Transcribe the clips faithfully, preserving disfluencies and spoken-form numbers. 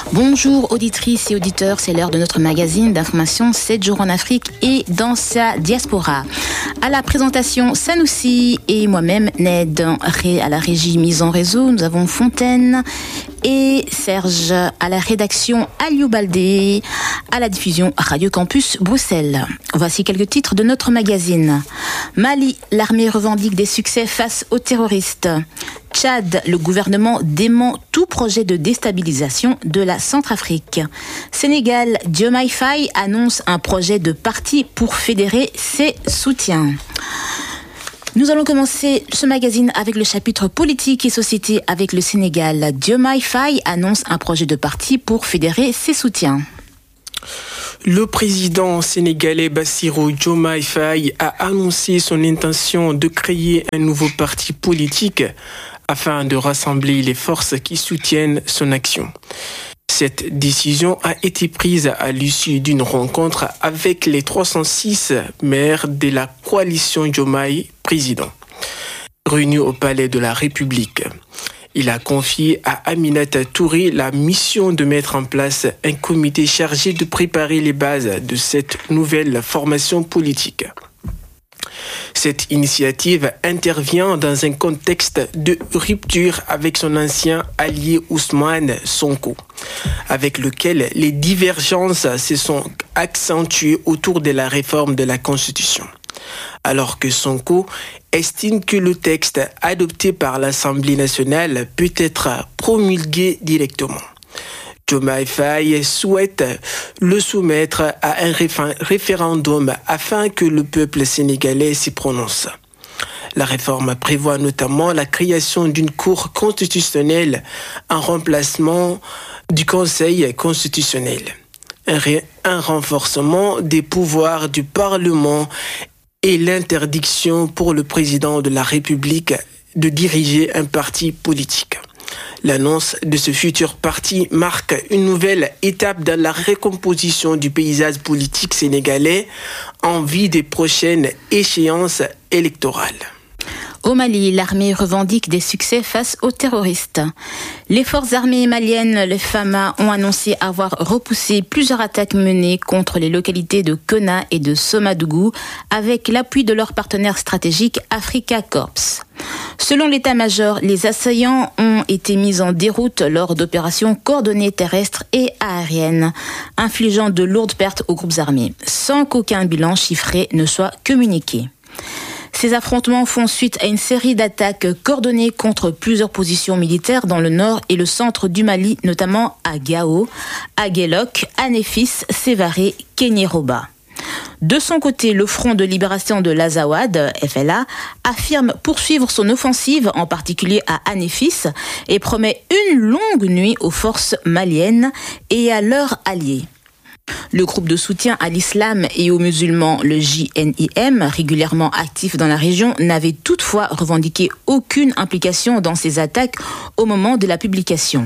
Bonjour auditrices et auditeurs, c'est l'heure de notre magazine d'information sept jours en Afrique et dans sa diaspora. À la présentation, Sanoussi et moi-même, Ned, à la régie mise en réseau, nous avons Fontaine et Serge à la rédaction, Aliou Baldé, à la diffusion Radio Campus Bruxelles. Voici quelques titres de notre magazine. Mali, l'armée revendique des succès face aux terroristes. Tchad, le gouvernement dément tout projet de déstabilisation de la Centrafrique. Sénégal, Diomaye Faye annonce un projet de parti pour fédérer ses soutiens. Nous allons commencer ce magazine avec le chapitre politique et société avec le Sénégal. Diomaye Faye annonce un projet de parti pour fédérer ses soutiens. Le président sénégalais Bassirou Diomaye Faye a annoncé son intention de créer un nouveau parti politique afin de rassembler les forces qui soutiennent son action. Cette décision a été prise à l'issue d'une rencontre avec les trois cent six maires de la coalition Diomaye Président, réunis au Palais de la République. Il a confié à Aminata Touré la mission de mettre en place un comité chargé de préparer les bases de cette nouvelle formation politique. Cette initiative intervient dans un contexte de rupture avec son ancien allié Ousmane Sonko, avec lequel les divergences se sont accentuées autour de la réforme de la Constitution. Alors que Sonko estime que le texte adopté par l'Assemblée nationale peut être promulgué directement. Diomaye Faye souhaite le soumettre à un référendum afin que le peuple sénégalais s'y prononce. La réforme prévoit notamment la création d'une cour constitutionnelle en remplacement du Conseil constitutionnel, un, ré- un renforcement des pouvoirs du Parlement et l'interdiction pour le président de la République de diriger un parti politique. L'annonce de ce futur parti marque une nouvelle étape dans la recomposition du paysage politique sénégalais en vue des prochaines échéances électorales. Au Mali, l'armée revendique des succès face aux terroristes. Les forces armées maliennes, les F A M A, ont annoncé avoir repoussé plusieurs attaques menées contre les localités de Kona et de Somadougou avec l'appui de leur partenaire stratégique Africa Corps. Selon l'état-major, les assaillants ont été mis en déroute lors d'opérations coordonnées terrestres et aériennes, infligeant de lourdes pertes aux groupes armés, sans qu'aucun bilan chiffré ne soit communiqué. Ces affrontements font suite à une série d'attaques coordonnées contre plusieurs positions militaires dans le nord et le centre du Mali, notamment à Gao, à Guelok, à Néfis, Sévaré, Kéniéroba. De son côté, le Front de libération de l'Azawad, F L A, affirme poursuivre son offensive, en particulier à Anéfis, et promet une longue nuit aux forces maliennes et à leurs alliés. Le groupe de soutien à l'islam et aux musulmans, le J N I M, régulièrement actif dans la région, n'avait toutefois revendiqué aucune implication dans ces attaques au moment de la publication.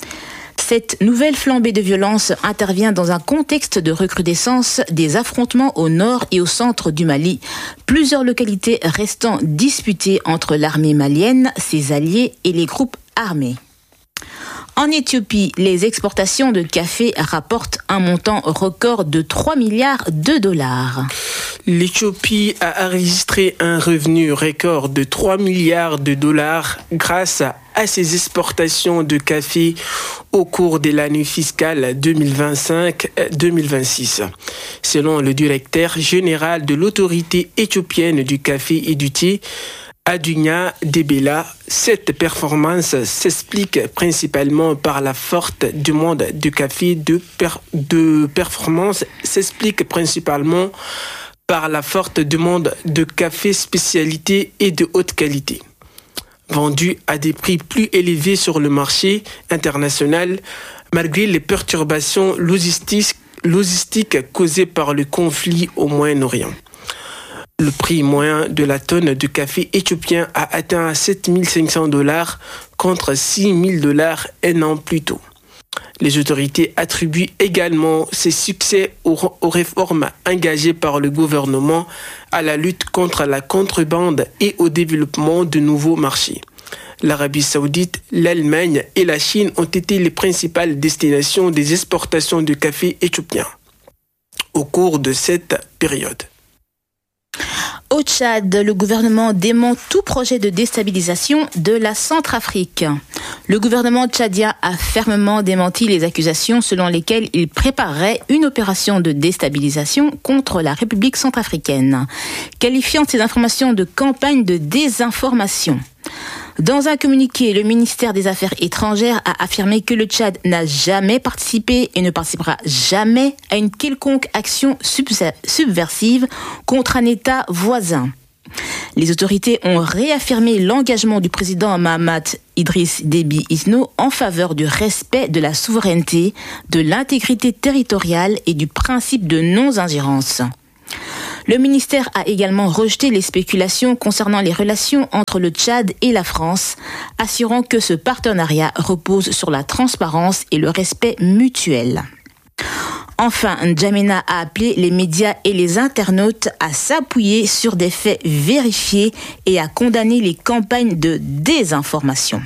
Cette nouvelle flambée de violence intervient dans un contexte de recrudescence des affrontements au nord et au centre du Mali, plusieurs localités restant disputées entre l'armée malienne, ses alliés et les groupes armés. En Éthiopie, les exportations de café rapportent un montant record de trois milliards de dollars. L'Éthiopie a enregistré un revenu record de trois milliards de dollars grâce à ses exportations de café au cours de l'année fiscale deux mille vingt-cinq deux mille vingt-six. Selon le directeur général de l'autorité éthiopienne du café et du thé, Adunia Debela, cette performance s'explique principalement par la forte demande de café de, per- de performance s'explique principalement par la forte demande de café spécialité et de haute qualité, vendu à des prix plus élevés sur le marché international malgré les perturbations logistiques, logistiques causées par le conflit au Moyen-Orient. Le prix moyen de la tonne de café éthiopien a atteint sept mille cinq cents dollars contre six mille dollars un an plus tôt. Les autorités attribuent également ces succès aux, aux réformes engagées par le gouvernement à la lutte contre la contrebande et au développement de nouveaux marchés. L'Arabie saoudite, l'Allemagne et la Chine ont été les principales destinations des exportations de café éthiopien au cours de cette période. Au Tchad, le gouvernement dément tout projet de déstabilisation de la Centrafrique. Le gouvernement tchadien a fermement démenti les accusations selon lesquelles il préparerait une opération de déstabilisation contre la République centrafricaine, qualifiant ces informations de campagne de désinformation. Dans un communiqué, le ministère des Affaires étrangères a affirmé que le Tchad n'a jamais participé et ne participera jamais à une quelconque action subversive contre un État voisin. Les autorités ont réaffirmé l'engagement du président Mahamat Idriss Déby Itno en faveur du respect de la souveraineté, de l'intégrité territoriale et du principe de non-ingérence. Le ministère a également rejeté les spéculations concernant les relations entre le Tchad et la France, assurant que ce partenariat repose sur la transparence et le respect mutuel. Enfin, N'Djamena a appelé les médias et les internautes à s'appuyer sur des faits vérifiés et à condamner les campagnes de désinformation.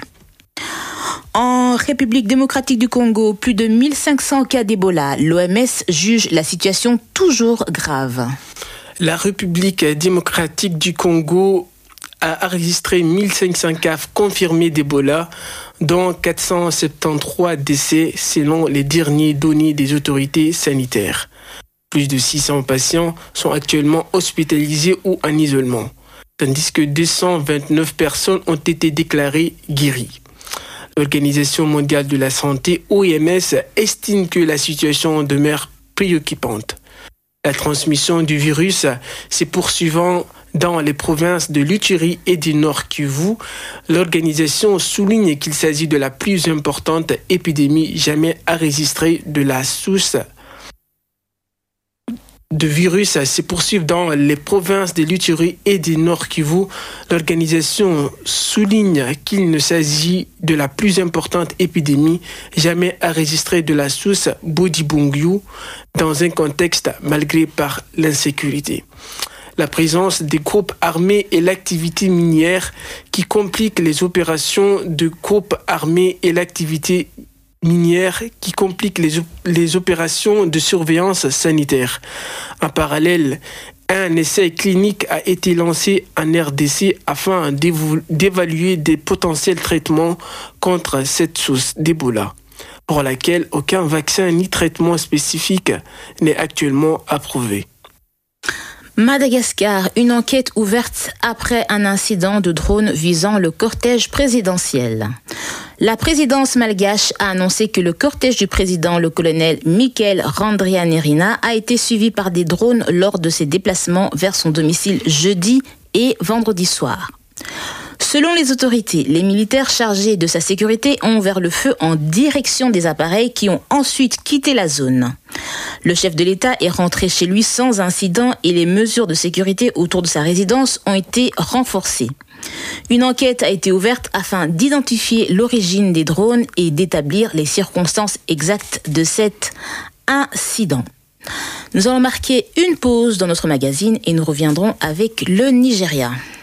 En République démocratique du Congo, plus de mille cinq cents cas d'Ebola. L'O M S juge la situation toujours grave. La République démocratique du Congo a enregistré mille cinq cents cas confirmés d'Ebola, dont quatre cent soixante-treize décès selon les dernières données des autorités sanitaires. Plus de six cents patients sont actuellement hospitalisés ou en isolement, tandis que deux cent vingt-neuf personnes ont été déclarées guéries. L'Organisation mondiale de la santé, O M S, estime que la situation demeure préoccupante. La transmission du virus s'est poursuivant dans les provinces de l'Ituri et du Nord Kivu. L'organisation souligne qu'il s'agit de la plus importante épidémie jamais enregistrée de la source de virus se poursuivent dans les provinces de l'Ituri et du Nord Kivu. L'organisation souligne qu'il ne s'agit de la plus importante épidémie jamais enregistrée de la source Bodibungyu dans un contexte malgré par l'insécurité. La présence des groupes armés et l'activité minière qui compliquent les opérations de groupes armés et l'activité minière qui complique les, les opérations de surveillance sanitaire. En parallèle, un essai clinique a été lancé en R D C afin d'évaluer des potentiels traitements contre cette source d'Ebola, pour laquelle aucun vaccin ni traitement spécifique n'est actuellement approuvé. Madagascar, une enquête ouverte après un incident de drone visant le cortège présidentiel. La présidence malgache a annoncé que le cortège du président, le colonel Michael Randrianirina, a été suivi par des drones lors de ses déplacements vers son domicile jeudi et vendredi soir. Selon les autorités, les militaires chargés de sa sécurité ont ouvert le feu en direction des appareils qui ont ensuite quitté la zone. Le chef de l'État est rentré chez lui sans incident et les mesures de sécurité autour de sa résidence ont été renforcées. Une enquête a été ouverte afin d'identifier l'origine des drones et d'établir les circonstances exactes de cet incident. Nous allons marquer une pause dans notre magazine et nous reviendrons avec le Nigeria.